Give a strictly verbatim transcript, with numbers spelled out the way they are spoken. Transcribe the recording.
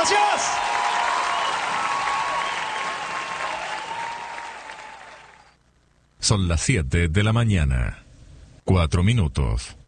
Gracias. Son las siete de la mañana. Cuatro minutos.